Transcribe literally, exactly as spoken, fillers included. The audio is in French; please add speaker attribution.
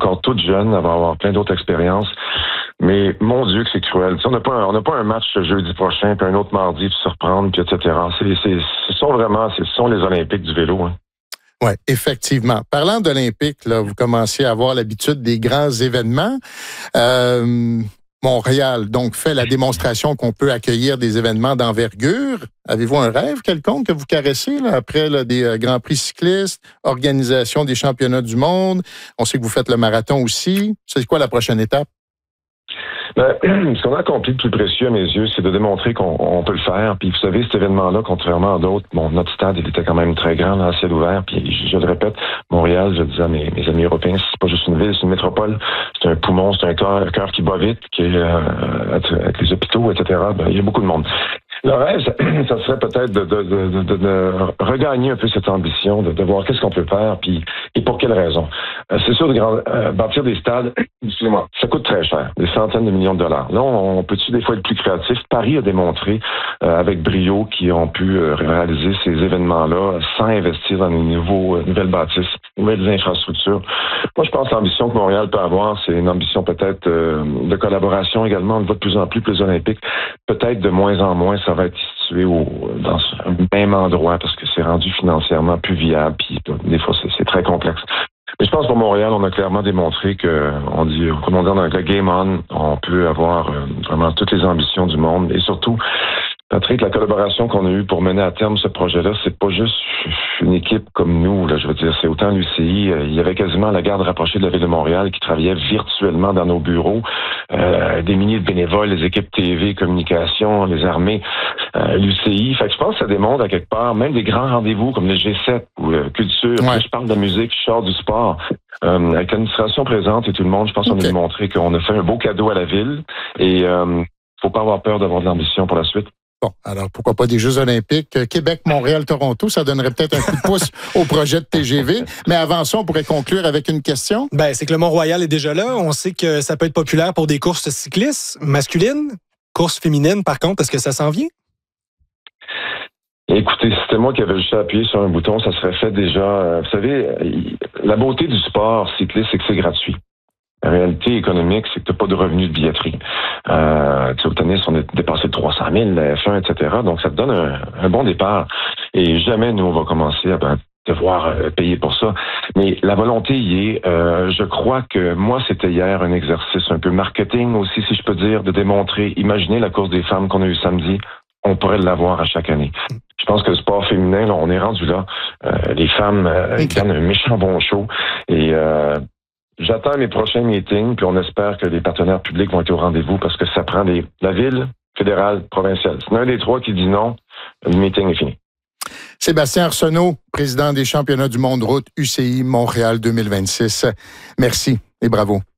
Speaker 1: encore toute jeune, elle va avoir plein d'autres expériences. Mais mon Dieu que c'est cruel. Tu sais, on n'a pas un, on n'a pas un match jeudi prochain, puis un autre mardi, puis se reprendre, puis et cetera. C'est, c'est, ce sont vraiment, ce sont les Olympiques du vélo. Hein.
Speaker 2: Oui, effectivement. Parlant d'Olympiques, là, vous commencez à avoir l'habitude des grands événements. Euh, Montréal, donc, fait la démonstration qu'on peut accueillir des événements d'envergure. Avez-vous un rêve quelconque que vous caressez là, après là, des euh, Grands Prix cyclistes, organisation des championnats du monde? On sait que vous faites le marathon aussi. C'est quoi la prochaine étape?
Speaker 1: Ben, ce qu'on a accompli de plus précieux à mes yeux, c'est de démontrer qu'on on peut le faire. Puis vous savez, cet événement-là, contrairement à d'autres, bon, notre stade, il était quand même très grand, là, à ciel ouvert. Puis je, je le répète, Montréal, je disais à mes, mes amis européens, c'est pas juste une ville, c'est une métropole, c'est un poumon, c'est un cœur, un cœur qui bat vite, qui est euh, avec les hôpitaux, et cetera. Ben, il y a beaucoup de monde. Le rêve, ça, ça serait peut-être de, de, de, de, de regagner un peu cette ambition, de, de voir qu'est-ce qu'on peut faire, puis et pour quelles raisons. Euh, c'est sûr, de grand, euh, bâtir des stades, excusez-moi, ça coûte très cher, des centaines de millions de dollars. Là, on, on peut-tu des fois être plus créatif? Paris a démontré euh, avec brio qu'ils ont pu euh, réaliser ces événements-là sans investir dans de nouveaux, euh, nouvelles bâtisses, nouvelles infrastructures. Moi, je pense que l'ambition que Montréal peut avoir, c'est une ambition peut-être euh, de collaboration également. On va de plus en plus, plus olympique. Peut-être de moins en moins, ça va être situé au, dans un même endroit parce que c'est rendu financièrement plus viable. Puis des fois, c'est, c'est très complexe. Mais je pense pour Montréal, on a clairement démontré que, on dit, comme on dit dans anglais, game on, on peut avoir euh, vraiment toutes les ambitions du monde. Et surtout, Patrick, la collaboration qu'on a eue pour mener à terme ce projet-là, c'est pas juste une équipe comme nous, là, je veux dire, c'est autant l'U C I, euh, il y avait quasiment la garde rapprochée de la Ville de Montréal qui travaillait virtuellement dans nos bureaux, euh, des milliers de bénévoles, les équipes T V, communication, les armées, euh, l'U C I. Fait que je pense que ça démontre à quelque part, même des grands rendez-vous comme le G sept ou euh, culture, ouais. Là, je parle de la musique, je sors du sport, euh, avec l'administration présente et tout le monde, je pense qu'on okay. a démontré qu'on a fait un beau cadeau à la Ville et euh, faut pas avoir peur d'avoir de l'ambition pour la suite.
Speaker 2: Bon, alors pourquoi pas des Jeux olympiques? Québec, Montréal, Toronto, ça donnerait peut-être un coup de pouce au projet de T G V. Mais avant ça, on pourrait conclure avec une question.
Speaker 3: Ben, c'est que le Mont-Royal est déjà là. On sait que ça peut être populaire pour des courses cyclistes masculines. Courses féminines, par contre, est-ce que ça s'en vient?
Speaker 1: Écoutez, si c'était moi qui avais juste appuyé sur un bouton, ça serait fait déjà. Vous savez, la beauté du sport cycliste, c'est que c'est gratuit. La réalité économique, c'est que tu n'as pas de revenus de billetterie. Euh, tu sais, au tennis, on a dépassé le trois cent mille, la F un, et cetera. Donc, ça te donne un, un bon départ. Et jamais, nous, on va commencer à ben, devoir euh, payer pour ça. Mais la volonté y est. Euh, je crois que moi, c'était hier un exercice un peu marketing aussi, si je peux dire, de démontrer, imaginez la course des femmes qu'on a eue samedi, on pourrait l'avoir à chaque année. Je pense que le sport féminin, là, on est rendu là. Euh, les femmes euh, okay. gagnent un méchant bon show. Et... Euh, J'attends mes prochains meetings, puis on espère que les partenaires publics vont être au rendez-vous parce que ça prend les, la ville, fédérale, provinciale. C'est un des trois qui dit non, le meeting est fini.
Speaker 2: Sébastien Arsenault, président des championnats du monde route U C I Montréal deux mille vingt-six. Merci et bravo.